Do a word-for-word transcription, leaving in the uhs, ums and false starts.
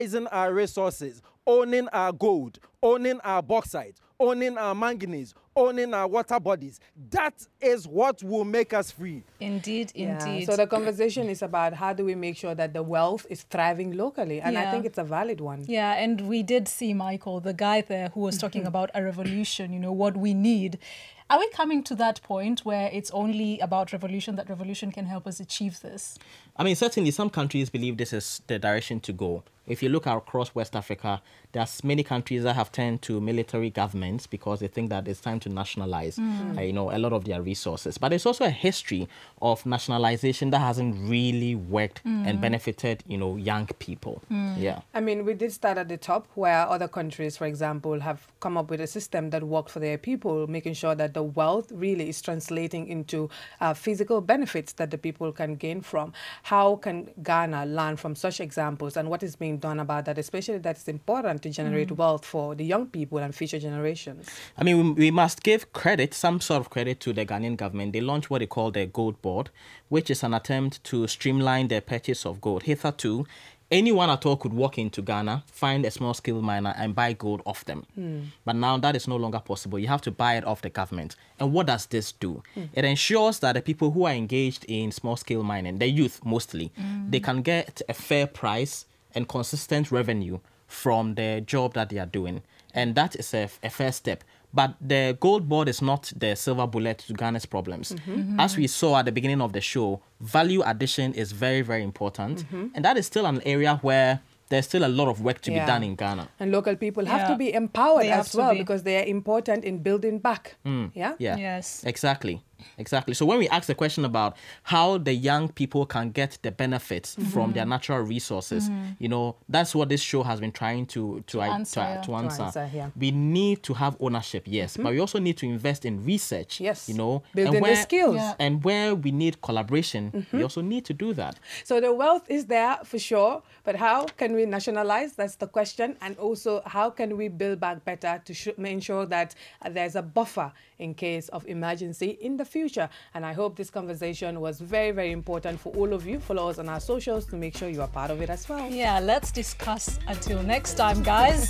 using our resources, owning our gold, owning our bauxite, owning our manganese, owning our water bodies. That is what will make us free. Indeed, Yeah. indeed. So the conversation is about how do we make sure that the wealth is thriving locally, and Yeah. I think it's a valid one. Yeah, and we did see Michael, the guy there who was talking about a revolution, you know, what we need. Are we coming to that point where it's only about revolution, that revolution can help us achieve this? I mean, certainly some countries believe this is the direction to go. If you look across West Africa, there's many countries that have turned to military governments because they think that it's time to nationalize, mm. uh, you know, a lot of their resources. But there's also a history of nationalization that hasn't really worked mm. and benefited, you know, young people. Mm. Yeah. I mean, we did start at the top where other countries, for example, have come up with a system that worked for their people, making sure that the wealth really is translating into uh, physical benefits that the people can gain from. How can Ghana learn from such examples, and what is being done about that, especially that it's important to generate mm. wealth for the young people and future generations? I mean, we, we must give credit, some sort of credit to the Ghanaian government. They launched what they call the Gold Board, which is an attempt to streamline the purchase of gold. Hitherto, anyone at all could walk into Ghana, find a small-scale miner and buy gold off them. Mm. But now that is no longer possible. You have to buy it off the government. And what does this do? Mm. It ensures that the people who are engaged in small-scale mining, the youth mostly, mm. they can get a fair price and consistent revenue from the job that they are doing. And that is a, a first step. But the Gold Board is not the silver bullet to Ghana's problems. Mm-hmm. Mm-hmm. As we saw at the beginning of the show, value addition is very, very important. Mm-hmm. And that is still an area where there's still a lot of work to yeah. be done in Ghana. And local people have yeah. to be empowered they as well be. because they are important in building back. Mm. Yeah? Yeah. Yes. Exactly. Exactly. So when we ask the question about how the young people can get the benefits mm-hmm. from their natural resources, mm-hmm. you know, that's what this show has been trying to to, to I, answer. to, to To answer. answer yeah. We need to have ownership, yes, mm-hmm. but we also need to invest in research. Yes. You know, building and where, the skills. Yeah. And where we need collaboration, mm-hmm. we also need to do that. So the wealth is there for sure, but how can we nationalize? That's the question. And also, how can we build back better to sh- ensure that uh, there's a buffer in case of emergency in the future? And I hope this conversation was very, very important for all of you. Follow us on our socials to make sure you are part of it as well. Yeah, let's discuss. Until next time, guys.